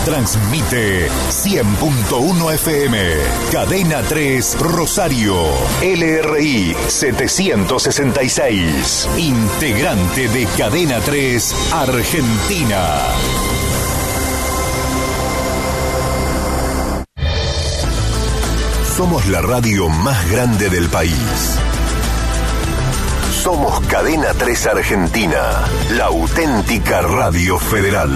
Transmite 100.1 FM. Cadena 3 Rosario. LRI 766. Integrante de Cadena 3 Argentina. Somos la radio más grande del país. Somos Cadena 3 Argentina, la auténtica radio federal.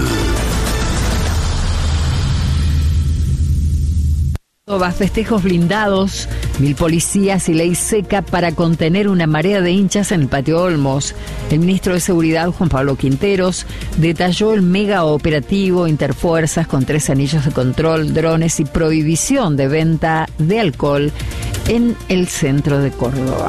Festejos blindados, 1000 policías y ley seca para contener una marea de hinchas en el Patio Olmos. El ministro de Seguridad, Juan Pablo Quinteros, detalló el mega operativo interfuerzas con 3 anillos de control, drones y prohibición de venta de alcohol en el centro de Córdoba.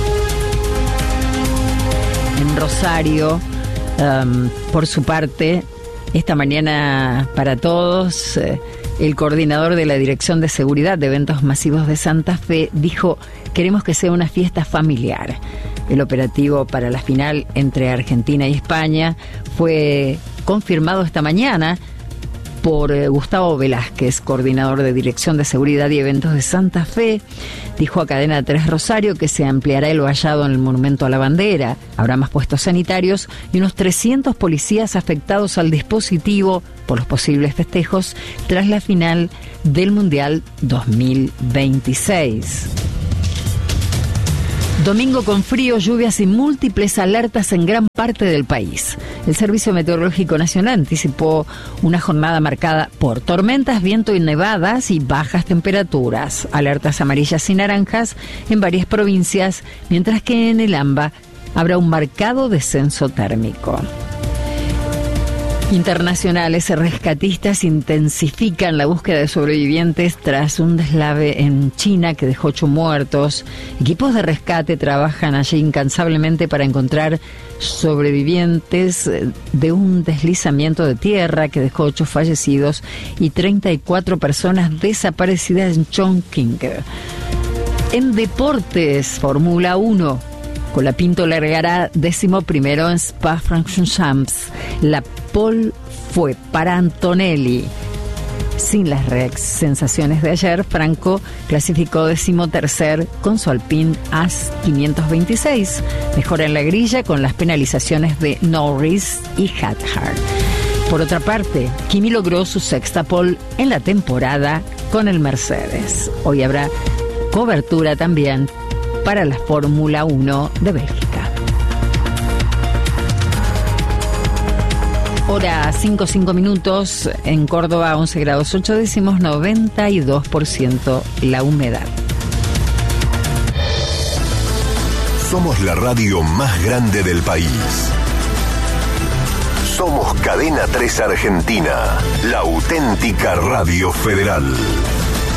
En Rosario, por su parte, esta mañana para todos, el coordinador de la Dirección de Seguridad de Eventos Masivos de Santa Fe dijo: queremos que sea una fiesta familiar. El operativo para la final entre Argentina y España fue confirmado esta mañana por Gustavo Velázquez, coordinador de Dirección de Seguridad y Eventos de Santa Fe. Dijo a Cadena 3 Rosario que se ampliará el vallado en el Monumento a la Bandera, habrá más puestos sanitarios y unos 300 policías afectados al dispositivo por los posibles festejos tras la final del Mundial 2026. Domingo con frío, lluvias y múltiples alertas en gran parte del país. El Servicio Meteorológico Nacional anticipó una jornada marcada por tormentas, viento y nevadas y bajas temperaturas. Alertas amarillas y naranjas en varias provincias, mientras que en el AMBA habrá un marcado descenso térmico. Internacionales rescatistas intensifican la búsqueda de sobrevivientes tras un deslave en China que dejó 8 muertos. Equipos de rescate trabajan allí incansablemente para encontrar sobrevivientes de un deslizamiento de tierra que dejó 8 fallecidos y 34 personas desaparecidas en Chongqing. En deportes, Fórmula 1. Colapinto largará 11º en Spa-Francorchamps. La pole fue para Antonelli. Sin las sensaciones de ayer, Franco clasificó 13º con su Alpine As 526. Mejora en la grilla con las penalizaciones de Norris y Hadhart. Por otra parte, Kimi logró su 6ª pole en la temporada con el Mercedes. Hoy habrá cobertura también para la Fórmula 1 de Bélgica. Hora 5:05 en Córdoba, 11 grados 8 décimos, 92% la humedad. Somos la radio más grande del país. Somos Cadena 3 Argentina, la auténtica radio federal.